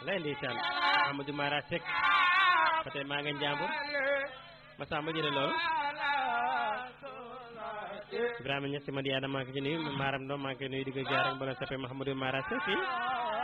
lay ndeysaan Amadou Mara Seck ba tey maa nga njàmbur Massamba jële loolu Ibrahima Niass Madiana maa ngi ci nuyu Maram Ndom maa ngi koy nuyu di ko jaar ak mboolem soppe Mouhamadou Mara Seck